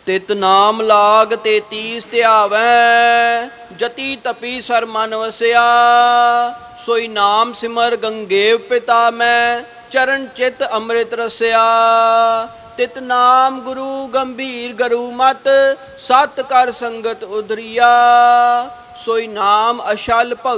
ਤਿਤ ਨਾਮ ਲਾਗ ਤੇ ਤੀਸ ਧਿਆਵੈ, ਜਤੀ ਤਪੀ ਸਰ ਮਨ ਵਸਿਆ। ਸੋਈ ਨਾਮ ਸਿਮਰ ਗੰਗੇਵ ਪਿਤਾ ਮੈਂ, ਚਰਨ ਚਿਤ ਅੰਮ੍ਰਿਤ ਰਸਿਆ। ਤਿਤ ਨਾਮ ਗੁਰੂ ਗੰਭੀਰ ਗਰੂ ਮਤ, ਸਤ ਕਰ ਸੰਗਤ ਉਧਰੀਆ। ਸੋਈ ਨਾਮ ਅਸ਼ਲ ਭਗਤ